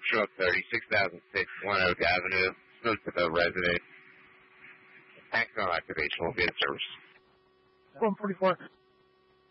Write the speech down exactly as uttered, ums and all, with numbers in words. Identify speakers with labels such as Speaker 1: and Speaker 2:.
Speaker 1: truck thirty, six thousand six, One Oak Avenue. Spoke to the resident. Axon activation will be in service.
Speaker 2: one forty-four.